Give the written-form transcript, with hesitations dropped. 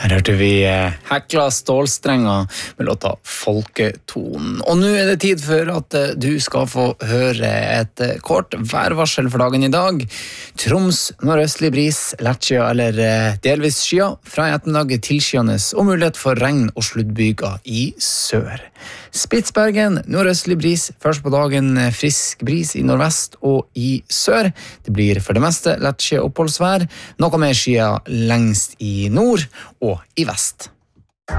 Her hørte vi Hekla stålstrenger med låta Folketon. Og nå det tid for at du skal få høre et kort værvarsel for dagen i dag. Troms, nordøstlig bris, lettskyet eller delvis skyet, fra i ettermiddag tilskyende og mulighet for regn og sluddbyger i sør. Spitsbergen, nordøstlig bris, først på dagen frisk bris i nordvest og i sør. Det blir for det meste lettskyet oppholdsvær, noe mer skyet lengst i nord og i vest.